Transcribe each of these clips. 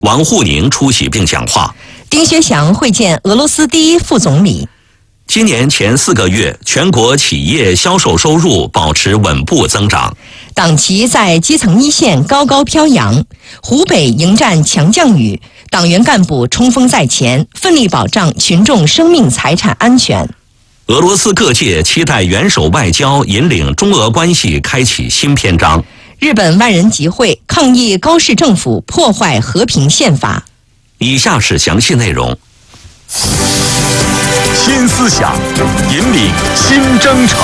王沪宁出席并讲话。 丁薛祥会见俄罗斯第一副总理。 今年前4个月，全国企业销售收入保持稳步增长。 党旗在基层一线高高飘扬，湖北迎战强降雨，党员干部冲锋在前，奋力保障群众生命财产安全。 俄罗斯各界期待元首外交引领中俄关系开启新篇章。 日本万人集会抗议高市政府破坏和平宪法。 以下是详细内容。 新思想，引领新征程。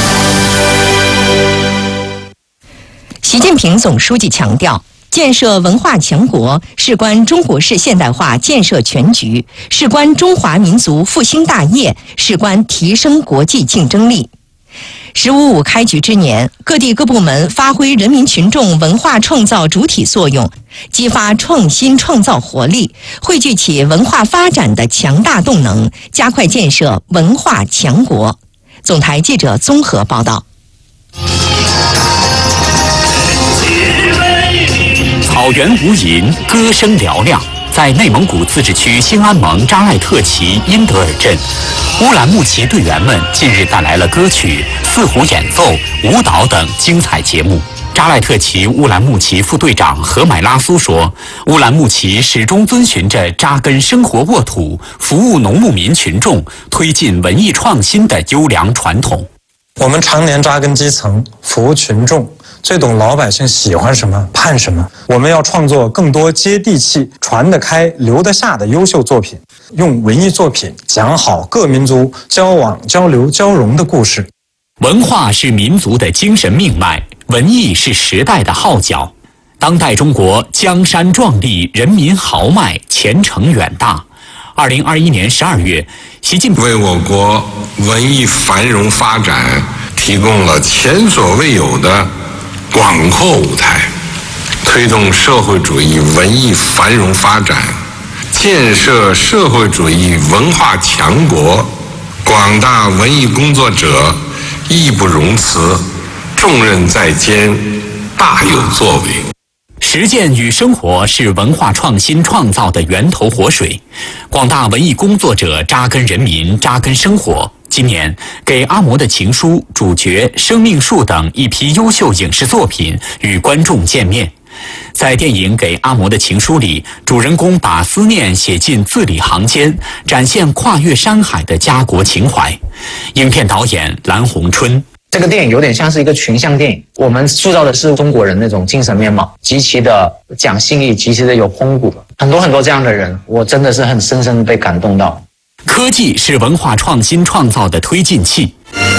习近平总书记强调，建设文化强国事关中国式现代化建设全局，事关中华民族复兴大业，事关提升国际竞争力。“15+5”开局之年，各地各部门发挥人民群众文化创造主体作用，激发创新创造活力，汇聚起文化发展的强大动能，加快建设文化强国。总台记者综合报道。 草原无垠，歌声嘹亮。在内蒙古自治区兴安盟扎赖特旗因德尔镇，乌兰牧骑队员们近日带来了歌曲、四胡演奏、舞蹈等精彩节目。扎赖特旗乌兰牧骑副队长何买拉苏说，乌兰牧骑始终遵循着扎根生活沃土、服务农牧民群众、推进文艺创新的优良传统。 我们常年扎根基层，服务群众，最懂老百姓喜欢什么、盼什么。我们要创作更多接地气、传得开、留得下的优秀作品，用文艺作品讲好各民族交往、交流、交融的故事。 文化是民族的精神命脉，文艺是时代的号角。当代中国江山壮丽，人民豪迈，前程远大。2021年12月，习近平为我国文艺繁荣发展提供了前所未有的广阔舞台，推动社会主义文艺繁荣发展，建设社会主义文化强国。广大文艺工作者义不容辞，重任在肩，大有作为。 实践与生活是文化创新创造的源头活水，广大文艺工作者扎根人民、扎根生活。今年，给阿嬷的情书、主角、生命树等一批优秀影视作品与观众见面。在电影《给阿嬷的情书》里，主人公把思念写进字里行间，展现跨越山海的家国情怀。影片导演蓝红春。 这个电影有点像是一个群像电影，我们塑造的是中国人那种精神面貌，极其的讲信义，极其的有风骨，很多这样的人，我真的是很深深被感动到。 科技是文化创新创造的推进器。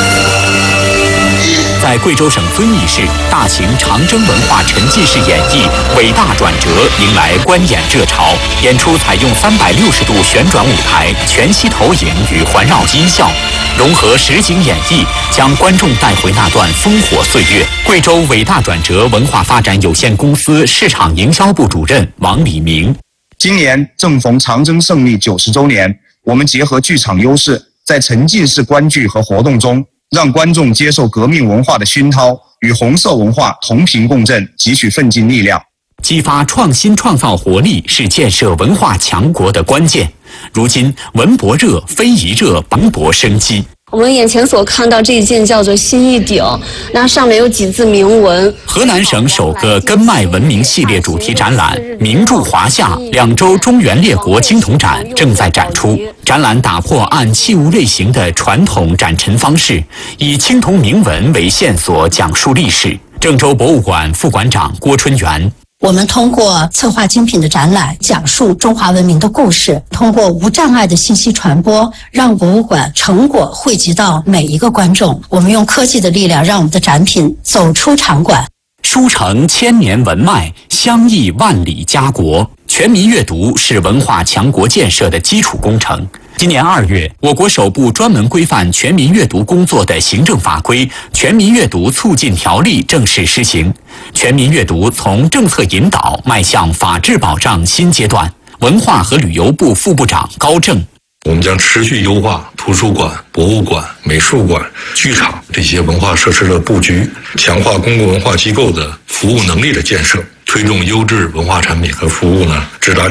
在贵州省遵义市，大型长征文化沉浸式演绎《伟大转折》迎来观演热潮。演出采用360度旋转舞台、全息投影与环绕音效，融合实景演绎，将观众带回那段烽火岁月。贵州伟大转折文化发展有限公司市场营销部主任王礼明。 今年正逢长征胜利90周年，我们结合剧场优势，在沉浸式观剧和活动中，让观众接受革命文化的熏陶，与红色文化同频共振，汲取奋进力量。 激发创新创造活力是建设文化强国的关键。如今文博热、非遗热蓬勃生机。 我们眼前所看到这一件叫做新一鼎，那上面有几字铭文。 河南省首个根脉文明系列主题展览“名著华夏2周中原列国青铜展”正在展出。展览打破按器物类型的传统展陈方式，以青铜铭文为线索讲述历史。郑州博物馆副馆长郭春元。 我们通过策划精品的展览，讲述中华文明的故事，通过无障碍的信息传播，让博物馆成果汇集到每一个观众。我们用科技的力量，让我们的展品走出场馆， 书成千年文脉，相益万里家国。全民阅读是文化强国建设的基础工程。今年2月，我国首部专门规范全民阅读工作的行政法规《全民阅读促进条例》正式施行。全民阅读从政策引导迈向法治保障新阶段。文化和旅游部副部长高正。 我们将持续优化图书馆、博物馆、美术馆、剧场这些文化设施的布局，强化公共文化机构的服务能力的建设， 推动优质文化产品和服务呢，直达